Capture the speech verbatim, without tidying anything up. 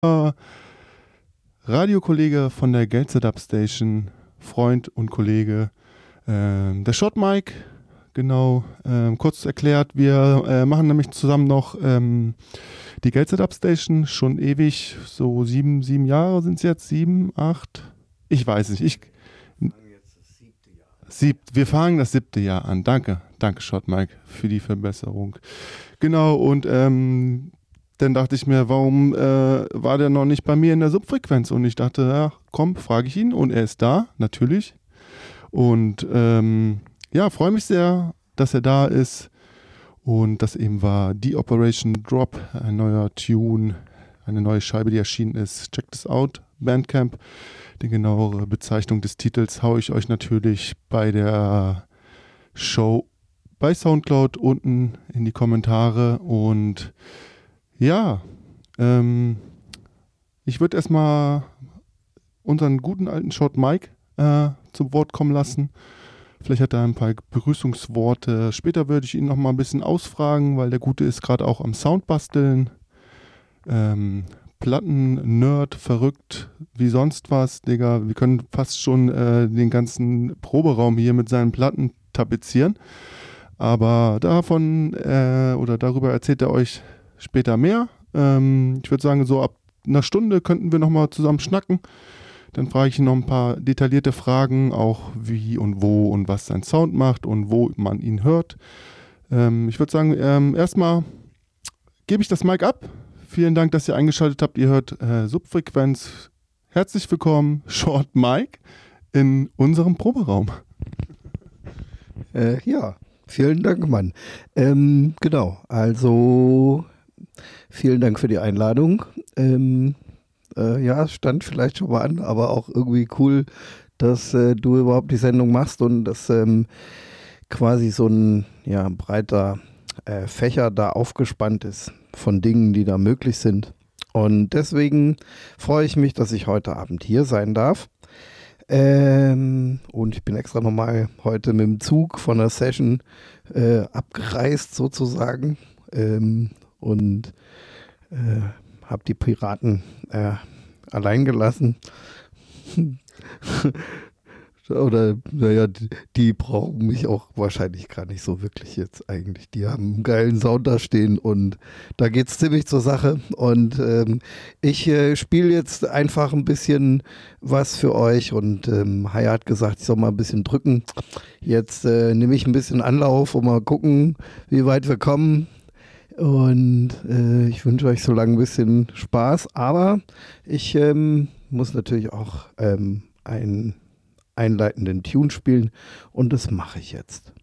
Äh, Radiokollege von der Gelsetup Station, Freund und Kollege, ähm, der Shot Mike, genau, ähm, kurz erklärt, wir äh, machen nämlich zusammen noch ähm, die Gelsetup Station, schon ewig, so sieben, sieben Jahre sind es jetzt, sieben, acht, ich weiß nicht, ich... Sieb, wir fangen das siebte Jahr an. Danke, danke Shot Mike für die Verbesserung. Genau, und ähm, dann dachte ich mir, warum äh, war der noch nicht bei mir in der Subfrequenz? Und ich dachte, ja, komm, frage ich ihn. Und er ist da, natürlich. Und ähm, ja, freue mich sehr, dass er da ist. Und das eben war die Operation Drop, ein neuer Tune, eine neue Scheibe, die erschienen ist. Check this out, Bandcamp. Die genauere Bezeichnung des Titels haue ich euch natürlich bei der Show bei Soundcloud unten in die Kommentare. Und ja, ähm, ich würde erstmal unseren guten alten Shot Mike äh, zum Wort kommen lassen. Vielleicht hat er ein paar Begrüßungsworte. Später würde ich ihn noch mal ein bisschen ausfragen, weil der Gute ist gerade auch am Sound basteln. Ähm, Platten-Nerd, verrückt wie sonst was, Digga. Wir können fast schon äh, den ganzen Proberaum hier mit seinen Platten tapezieren. Aber davon äh, oder darüber erzählt er euch später mehr. Ähm, ich würde sagen, so ab einer Stunde könnten wir nochmal zusammen schnacken. Dann frage ich ihn noch ein paar detaillierte Fragen, auch wie und wo und was sein Sound macht und wo man ihn hört. Ähm, ich würde sagen, ähm, erstmal gebe ich das Mic ab. Vielen Dank, dass ihr eingeschaltet habt. Ihr hört äh, Subfrequenz. Herzlich willkommen, Short Mike, in unserem Proberaum. Äh, ja, vielen Dank, Mann. Ähm, genau, also vielen Dank für die Einladung. Ähm, äh, ja, es stand vielleicht schon mal an, aber auch irgendwie cool, dass äh, du überhaupt die Sendung machst und dass ähm, quasi so ein ja, breiter äh, Fächer da aufgespannt ist von Dingen, die da möglich sind. Und deswegen freue ich mich, dass ich heute Abend hier sein darf. Ähm, und ich bin extra nochmal heute mit dem Zug von der Session äh, abgereist sozusagen ähm, und äh, habe die Piraten äh, allein gelassen. Oder, naja, die, die brauchen mich auch wahrscheinlich gar nicht so wirklich jetzt eigentlich. Die haben einen geilen Sound da stehen und da geht es ziemlich zur Sache. Und ähm, ich äh, spiele jetzt einfach ein bisschen was für euch und ähm, Haya hat gesagt, ich soll mal ein bisschen drücken. Jetzt äh, nehme ich ein bisschen Anlauf und mal gucken, wie weit wir kommen. Und äh, ich wünsche euch so lange ein bisschen Spaß, aber ich ähm, muss natürlich auch ähm, ein einleitenden Tune spielen und das mache ich jetzt.